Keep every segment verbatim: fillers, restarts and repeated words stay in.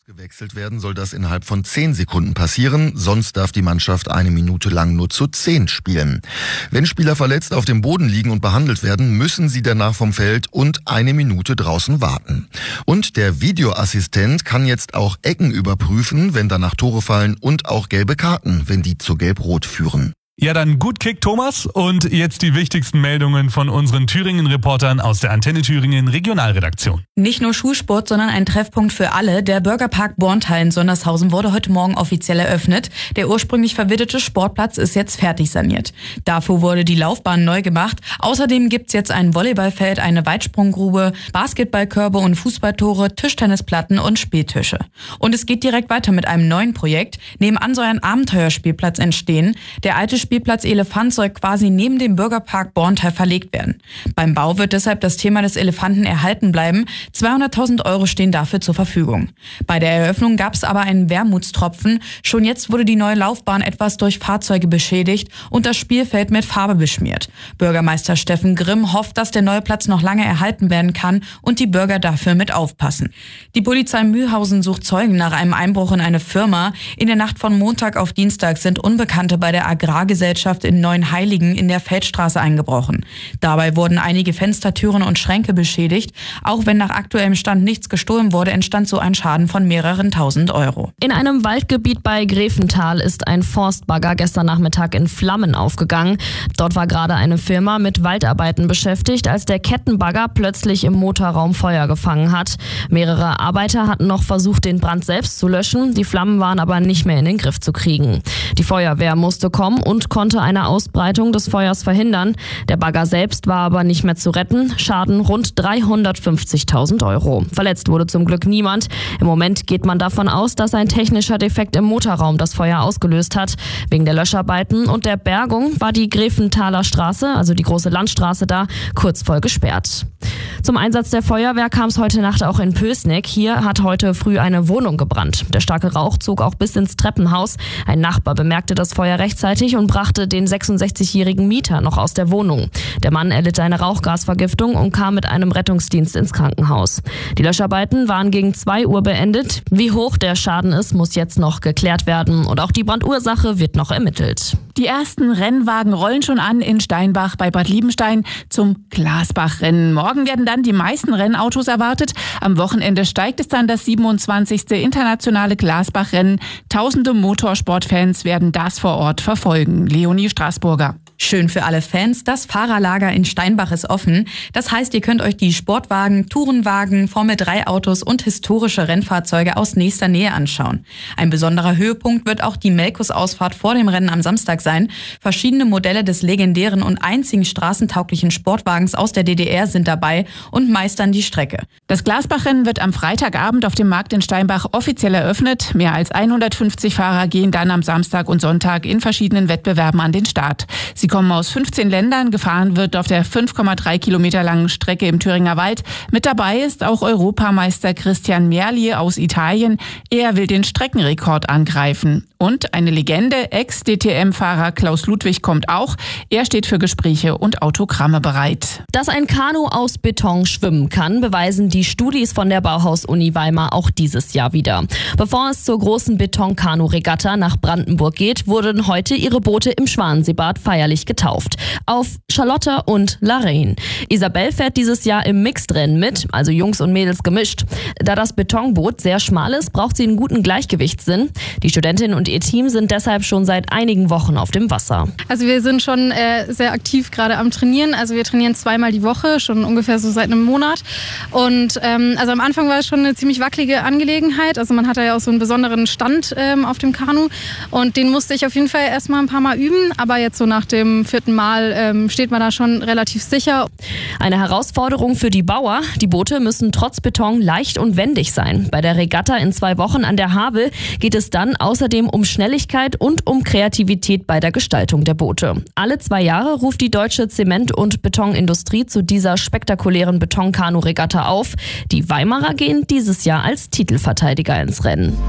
Gewechselt werden soll das innerhalb von zehn Sekunden passieren, sonst darf die Mannschaft eine Minute lang nur zu zehn spielen. Wenn Spieler verletzt auf dem Boden liegen und behandelt werden, müssen sie danach vom Feld und eine Minute draußen warten. Und der Videoassistent kann jetzt auch Ecken überprüfen, wenn danach Tore fallen, und auch gelbe Karten, wenn die zu Gelb-Rot führen. Ja, dann gut Kick, Thomas. Und jetzt die wichtigsten Meldungen von unseren Thüringen-Reportern aus der Antenne Thüringen Regionalredaktion. Nicht nur Schulsport, sondern ein Treffpunkt für alle. Der Bürgerpark Borntal in Sondershausen wurde heute Morgen offiziell eröffnet. Der ursprünglich verwitterte Sportplatz ist jetzt fertig saniert. Dafür wurde die Laufbahn neu gemacht. Außerdem gibt's jetzt ein Volleyballfeld, eine Weitsprunggrube, Basketballkörbe und Fußballtore, Tischtennisplatten und Spieltische. Und es geht direkt weiter mit einem neuen Projekt. Nebenan soll ein Abenteuerspielplatz entstehen. Der alte Spielplatz Elefant soll quasi neben dem Bürgerpark Borntal verlegt werden. Beim Bau wird deshalb das Thema des Elefanten erhalten bleiben. zweihunderttausend Euro stehen dafür zur Verfügung. Bei der Eröffnung gab es aber einen Wermutstropfen. Schon jetzt wurde die neue Laufbahn etwas durch Fahrzeuge beschädigt und das Spielfeld mit Farbe beschmiert. Bürgermeister Steffen Grimm hofft, dass der neue Platz noch lange erhalten werden kann und die Bürger dafür mit aufpassen. Die Polizei Mühlhausen sucht Zeugen nach einem Einbruch in eine Firma. In der Nacht von Montag auf Dienstag sind Unbekannte bei der Agrargesellschaft in Neuenheiligen in der Feldstraße eingebrochen. Dabei wurden einige Fenstertüren und Schränke beschädigt. Auch wenn nach aktuellem Stand nichts gestohlen wurde, entstand so ein Schaden von mehreren tausend Euro. In einem Waldgebiet bei Grevental ist ein Forstbagger gestern Nachmittag in Flammen aufgegangen. Dort war gerade eine Firma mit Waldarbeiten beschäftigt, als der Kettenbagger plötzlich im Motorraum Feuer gefangen hat. Mehrere Arbeiter hatten noch versucht, den Brand selbst zu löschen. Die Flammen waren aber nicht mehr in den Griff zu kriegen. Die Feuerwehr musste kommen und konnte eine Ausbreitung des Feuers verhindern. Der Bagger selbst war aber nicht mehr zu retten. Schaden rund dreihundertfünfzigtausend Euro. Verletzt wurde zum Glück niemand. Im Moment geht man davon aus, dass ein technischer Defekt im Motorraum das Feuer ausgelöst hat. Wegen der Löscharbeiten und der Bergung war die Greventhaler Straße, also die große Landstraße da, kurz voll gesperrt. Zum Einsatz der Feuerwehr kam es heute Nacht auch in Pößneck. Hier hat heute früh eine Wohnung gebrannt. Der starke Rauch zog auch bis ins Treppenhaus. Ein Nachbar bemerkte das Feuer rechtzeitig und brachte den sechsundsechzigjährigen Mieter noch aus der Wohnung. Der Mann erlitt eine Rauchgasvergiftung und kam mit einem Rettungsdienst ins Krankenhaus. Die Löscharbeiten waren gegen zwei Uhr beendet. Wie hoch der Schaden ist, muss jetzt noch geklärt werden. Und auch die Brandursache wird noch ermittelt. Die ersten Rennwagen rollen schon an in Steinbach bei Bad Liebenstein zum Glasbach-Rennen. Morgen werden dann die meisten Rennautos erwartet. Am Wochenende steigt es dann das siebenundzwanzigste internationale Glasbach-Rennen. Tausende Motorsportfans werden das vor Ort verfolgen. Leonie Straßburger. Schön für alle Fans, das Fahrerlager in Steinbach ist offen. Das heißt, ihr könnt euch die Sportwagen, Tourenwagen, Formel drei Autos und historische Rennfahrzeuge aus nächster Nähe anschauen. Ein besonderer Höhepunkt wird auch die Melkus-Ausfahrt vor dem Rennen am Samstag sein. Verschiedene Modelle des legendären und einzigen straßentauglichen Sportwagens aus der D D R sind dabei und meistern die Strecke. Das Glasbach-Rennen wird am Freitagabend auf dem Markt in Steinbach offiziell eröffnet. Mehr als hundertfünfzig Fahrer gehen dann am Samstag und Sonntag in verschiedenen Wettbewerben an den Start. Sie kommen aus fünfzehn Ländern. Gefahren wird auf der fünf Komma drei Kilometer langen Strecke im Thüringer Wald. Mit dabei ist auch Europameister Christian Merli aus Italien. Er will den Streckenrekord angreifen. Und eine Legende, Ex-D T M-Fahrer Klaus Ludwig kommt auch. Er steht für Gespräche und Autogramme bereit. Dass ein Kanu aus Beton schwimmen kann, beweisen die Studis von der Bauhaus-Uni Weimar auch dieses Jahr wieder. Bevor es zur großen Beton-Kanu-Regatta nach Brandenburg geht, wurden heute ihre Boote im Schwanenseebad feierlich getauft. Auf Charlotte und Lorraine. Isabel fährt dieses Jahr im Mixed-Rennen mit, also Jungs und Mädels gemischt. Da das Betonboot sehr schmal ist, braucht sie einen guten Gleichgewichtssinn. Die Studentin und ihr Team sind deshalb schon seit einigen Wochen auf dem Wasser. Also wir sind schon äh, sehr aktiv gerade am Trainieren. Also wir trainieren zweimal die Woche, schon ungefähr so seit einem Monat. Und ähm, also am Anfang war es schon eine ziemlich wackelige Angelegenheit. Also man hat da ja auch so einen besonderen Stand ähm, auf dem Kanu. Und den musste ich auf jeden Fall erstmal ein paar Mal üben. Aber jetzt so nach dem vierten Mal ähm, steht man da schon relativ sicher. Eine Herausforderung für die Bauer. Die Boote müssen trotz Beton leicht und wendig sein. Bei der Regatta in zwei Wochen an der Havel geht es dann außerdem um Schnelligkeit und um Kreativität bei der Gestaltung der Boote. Alle zwei Jahre ruft die deutsche Zement- und Betonindustrie zu dieser spektakulären Betonkanu-Regatta auf. Die Weimarer gehen dieses Jahr als Titelverteidiger ins Rennen.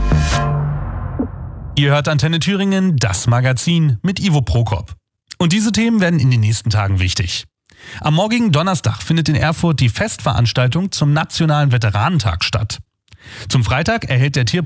Ihr hört Antenne Thüringen, das Magazin mit Ivo Prokop. Und diese Themen werden in den nächsten Tagen wichtig. Am morgigen Donnerstag findet in Erfurt die Festveranstaltung zum Nationalen Veteranentag statt. Zum Freitag erhält der Tier